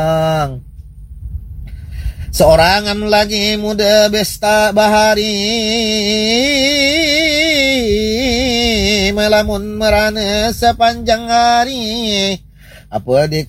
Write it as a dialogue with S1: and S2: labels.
S1: Seorangan lagi muda besta bahari, melamun merana sepanjang hari. Apa di